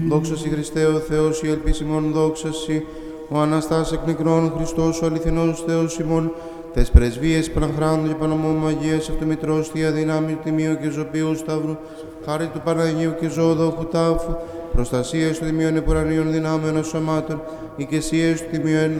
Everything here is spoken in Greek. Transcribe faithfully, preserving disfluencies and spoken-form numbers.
Δόξα σοι Χριστέ ο Θεός, η ελπίση ημών, δόξα σοι, ο Αναστάς εκ νεκρών, Χριστός ο αληθινός Θεός ημών, τες πρεσβείες Παναχράντου και Παναμόμου Αγίας Αυτομητρός, Θεία Δυνάμει, Τιμίου και Ζωπίου Σταύρου, χάρη του Παναγίου και Ζωοδόχου Τάφου, προστασίες του Τιμίων Επουρανίων Δυνάμεων Ασωμάτων, οικεσίες του Τιμίου